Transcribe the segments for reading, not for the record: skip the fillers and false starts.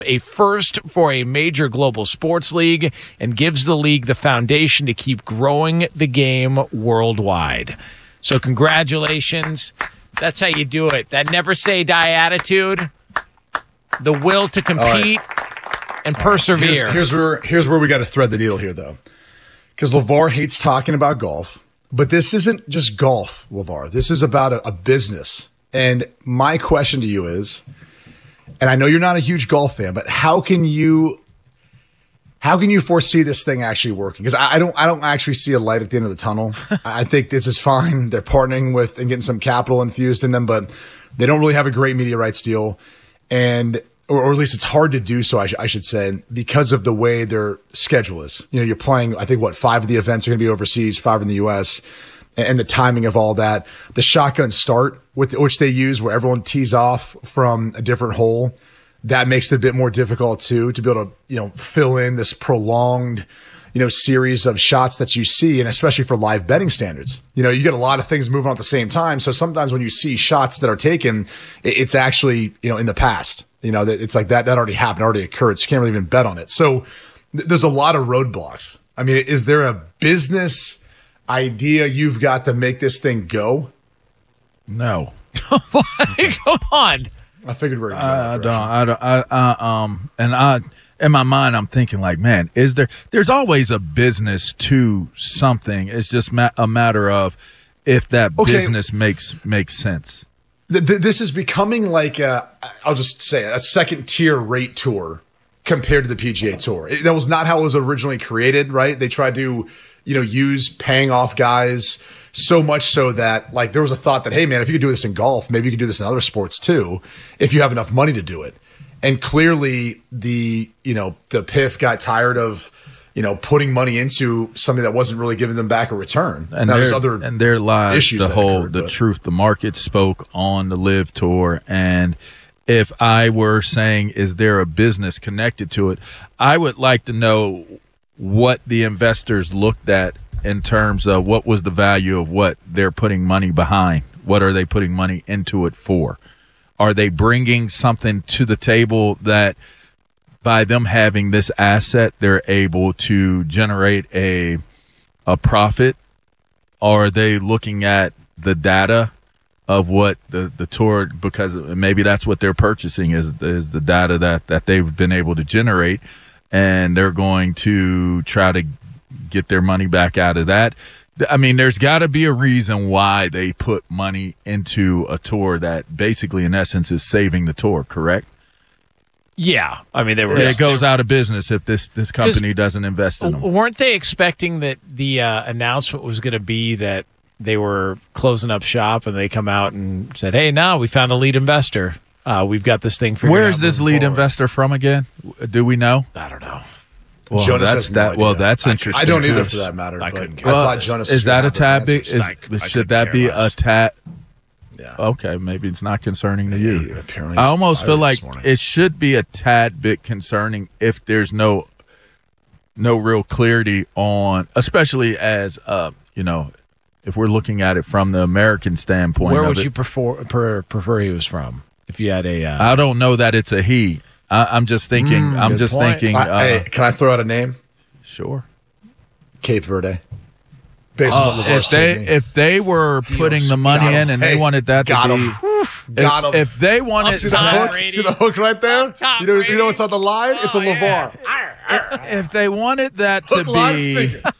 a first for a major global sports league, and gives the league the foundation to keep growing the game worldwide. So congratulations. That's how you do it. That never say die attitude, the will to compete and persevere. Here's where we got to thread the needle here, though. Because LeVar hates talking about golf, but this isn't just golf, LeVar. This is about a business. And my question to you is, and I know you're not a huge golf fan, but how can you foresee this thing actually working? Because I don't actually see a light at the end of the tunnel. I think this is fine. They're partnering with and getting some capital infused in them, but they don't really have a great media rights deal, or at least it's hard to do so. I should say, because of the way their schedule is. You know, you're playing. I think 5 of the events are going to be overseas, 5 in the U.S. And the timing of all that, the shotgun start, which they use, where everyone tees off from a different hole, that makes it a bit more difficult too, to be able to, fill in this prolonged, series of shots that you see, and especially for live betting standards. You get a lot of things moving on at the same time. So sometimes when you see shots that are taken, it's actually, in the past, that it's like that already happened, already occurred. So you can't really even bet on it. So there's a lot of roadblocks. I mean, is there a business idea you've got to make this thing go? No. Come on. I figured we were in my mind, I'm thinking like, man, there's always a business to something. It's just a matter of if that business makes sense. This is becoming like I'll just say a second tier rate tour compared to the PGA Tour. That was not how it was originally created, right? They tried to, use paying off guys so much so that, like, there was a thought that, hey, man, if you could do this in golf, maybe you could do this in other sports too, if you have enough money to do it. And clearly the PIF got tired of, putting money into something that wasn't really giving them back a return. And there lies issues the truth. The market spoke on the Live Tour. And if I were saying, is there a business connected to it, I would like to know what the investors looked at in terms of what was the value of what they're putting money behind. What are they putting money into it for? Are they bringing something to the table that by them having this asset, they're able to generate a profit? Or are they looking at the data of what the tour, because maybe that's what they're purchasing is the data that they've been able to generate, and they're going to try to get their money back out of that. I mean, there's got to be a reason why they put money into a tour that basically, in essence, is saving the tour, correct? Yeah. I mean, it goes out of business if this company doesn't invest in them. Weren't they expecting that the announcement was going to be that they were closing up shop, and they come out and said, hey, now we found a lead investor. We've got this thing figured out. Where is this lead investor from again? Do we know? I don't know. Well, Jonas has no idea. Well, that's interesting. I don't either, for that matter. I couldn't. Well, thought Jonas is that a tad big? Should that be less. a tad? Yeah. Okay, maybe it's not concerning to you. Apparently, I almost feel like it should be a tad bit concerning if there's no real clarity on, especially as if we're looking at it from the American standpoint. Where would you prefer he was from? If you had a, I don't know that it's a he. I'm just thinking. Hey, can I throw out a name? Sure. Cape Verde. Based on what if they were putting the money in and they wanted that to be, got him. if they wanted see the hook right there. You know what's on the line? It's a LeVar. If they wanted that to Hook, line, be sinker.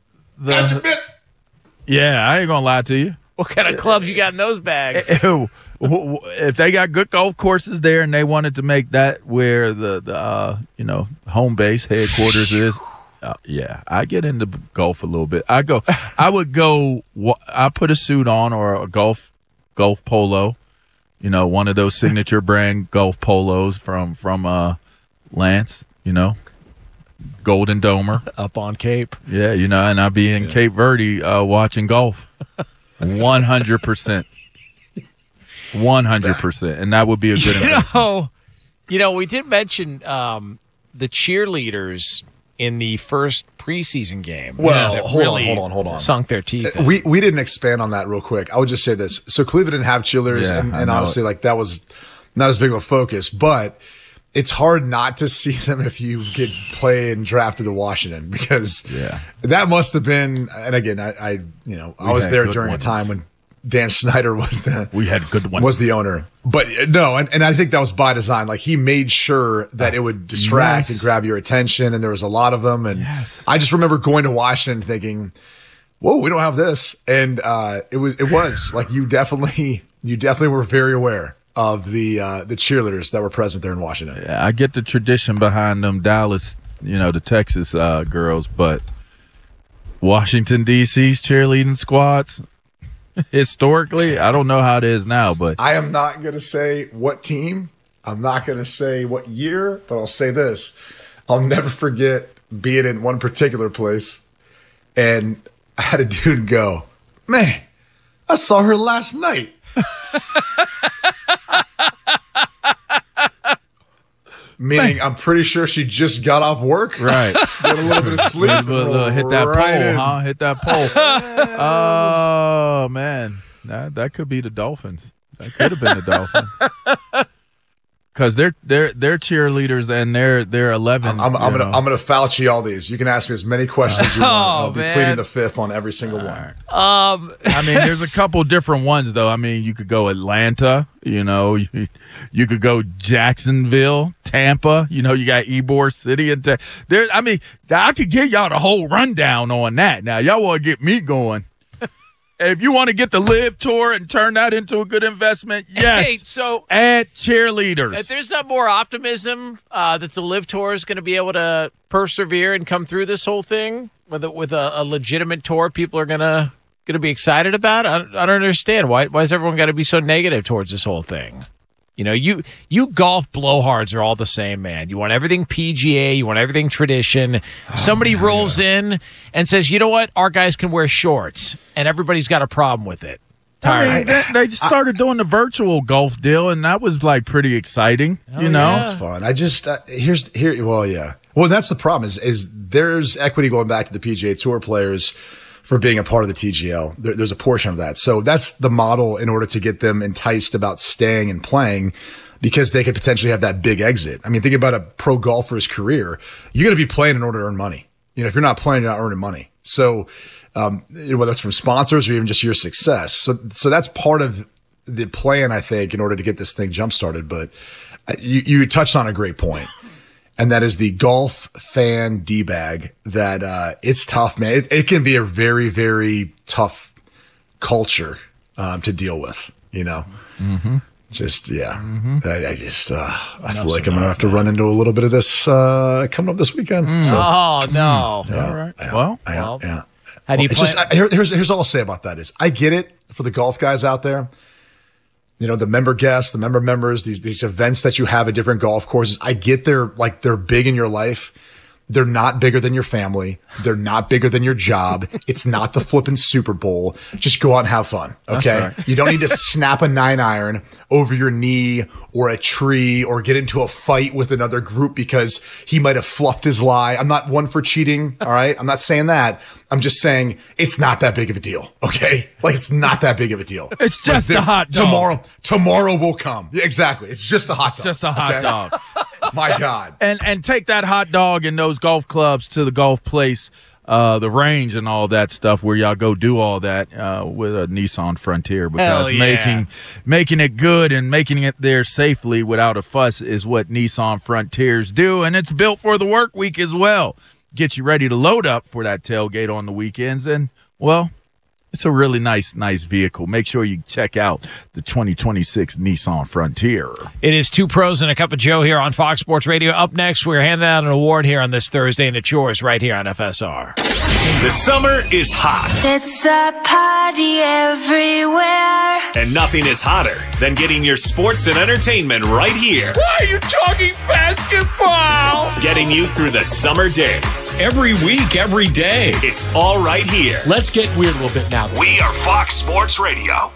yeah, I ain't gonna lie to you. what kind of clubs you got in those bags? If they got good golf courses there and they wanted to make that where the home base headquarters is, yeah, I get into golf a little bit. I put a suit on or a golf polo, one of those signature brand golf polos from Lance, Golden Domer Up on Cape. Yeah, and I'd be in Cape Verde watching golf. 100%. 100%, and that would be a good investment. We did mention the cheerleaders in the first preseason game. Well, hold on. Sunk their teeth. We didn't expand on that real quick. I would just say this. So Cleveland didn't have cheerleaders, and honestly, like that was not as big of a focus. But it's hard not to see them if you get play and drafted to Washington, because that must have been. And again, I was there during a time when Dan Snyder was the owner. But no, and I think that was by design. Like, he made sure that it would distract and grab your attention, and there was a lot of them. And I just remember going to Washington thinking, whoa, we don't have this. And it was like you definitely were very aware of the cheerleaders that were present there in Washington. Yeah, I get the tradition behind them Dallas, the Texas girls, but Washington D.C.'s cheerleading squads, historically, I don't know how it is now, but I am not going to say what team. I'm not going to say what year, but I'll say this. I'll never forget being in one particular place, and I had a dude go, man, I saw her last night. Meaning, I'm pretty sure she just got off work. Right. Got a little bit of sleep. Hit that pole, huh? Hit that pole. Oh, man. That could be the Dolphins. That could have been the Dolphins. Because they're cheerleaders and they're 11. I'm gonna Fauci all these. You can ask me as many questions as you want. I'll be pleading the fifth on every single one. I mean, there's a couple different ones though. I mean, you could go Atlanta. You could go Jacksonville, Tampa. You got Ybor City and there. I mean, I could give y'all the whole rundown on that. Now, y'all want to get me going. If you want to get the Live Tour and turn that into a good investment, yes. Hey, so add cheerleaders. If there's not more optimism that the Live Tour is going to be able to persevere and come through this whole thing with a legitimate tour, people are going to be excited about. I don't understand why has everyone got to be so negative towards this whole thing. You golf blowhards are all the same, man. You want everything PGA. You want everything tradition. Somebody rolls in and says, you know what? Our guys can wear shorts, and everybody's got a problem with it. I mean, they started doing the virtual golf deal, and that was like pretty exciting. It's fun. I just Well, that's the problem is there's equity going back to the PGA Tour players for being a part of the TGL. There's a portion of that. So that's the model in order to get them enticed about staying and playing, because they could potentially have that big exit. I mean, think about a pro golfer's career. You got to be playing in order to earn money. If you're not playing, you're not earning money. So whether it's from sponsors or even just your success. So that's part of the plan, I think, in order to get this thing jump started. But you touched on a great point. And that is the golf fan D-bag that it's tough, man. It can be a very, very tough culture to deal with, Just, I feel like I'm going to have to run into a little bit of this coming up this weekend. So, oh, no. All right. Yeah. How do you play? Here's all I'll say about that is I get it for the golf guys out there. The member guests, the member members, these events that you have at different golf courses. I get they're big in your life. They're not bigger than your family. They're not bigger than your job. It's not the flipping Super Bowl. Just go out and have fun. Okay. Right. You don't need to snap a 9-iron over your knee or a tree or get into a fight with another group because he might have fluffed his lie. I'm not one for cheating. All right. I'm not saying that. I'm just saying it's not that big of a deal. Okay. Like, it's not that big of a deal. It's just a hot dog. Tomorrow will come. Yeah, exactly. It's just a hot dog. It's just a hot dog. My God. And take that hot dog and those golf clubs to the golf place, the range and all that stuff where y'all go do all that with a Nissan Frontier, because making it good and making it there safely without a fuss is what Nissan Frontiers do, and it's built for the work week as well. Get you ready to load up for that tailgate on the weekends, and, well, it's a really nice vehicle. Make sure you check out the 2026 Nissan Frontier. It is Two Pros and a Cup of Joe here on Fox Sports Radio. Up next, we're handing out an award here on this Thursday, and it's yours right here on FSR. The summer is hot. It's a party everywhere. And nothing is hotter than getting your sports and entertainment right here. Why are you talking basketball? Getting you through the summer days. Every week, every day. It's all right here. Let's get weird a little bit now. We are Fox Sports Radio.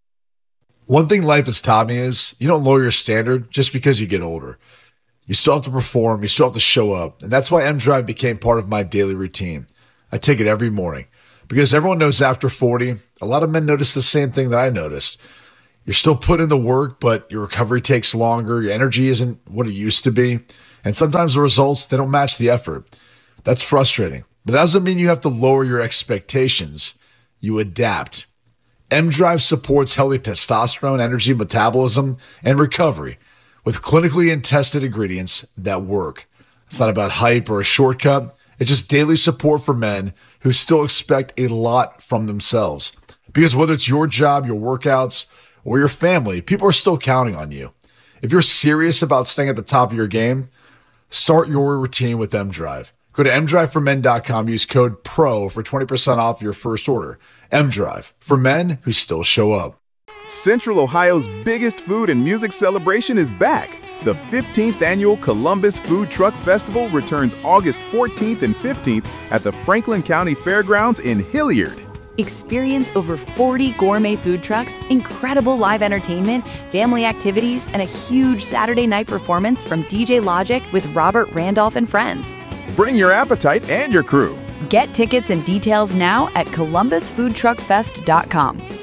One thing life has taught me is you don't lower your standard just because you get older. You still have to perform. You still have to show up. And that's why M-Drive became part of my daily routine. I take it every morning because everyone knows after 40, a lot of men notice the same thing that I noticed. You're still putting in the work, but your recovery takes longer. Your energy isn't what it used to be. And sometimes the results, they don't match the effort. That's frustrating. But that doesn't mean you have to lower your expectations. You adapt. M-Drive supports healthy testosterone, energy, metabolism, and recovery with clinically and tested ingredients that work. It's not about hype or a shortcut. It's just daily support for men who still expect a lot from themselves. Because whether it's your job, your workouts, or your family, people are still counting on you. If you're serious about staying at the top of your game, start your routine with M-Drive. Go to mdriveformen.com, use code PRO for 20% off your first order. M-Drive, for men who still show up. Central Ohio's biggest food and music celebration is back. The 15th annual Columbus Food Truck Festival returns August 14th and 15th at the Franklin County Fairgrounds in Hilliard. Experience over 40 gourmet food trucks, incredible live entertainment, family activities, and a huge Saturday night performance from DJ Logic with Robert Randolph and friends. Bring your appetite and your crew. Get tickets and details now at columbusfoodtruckfest.com.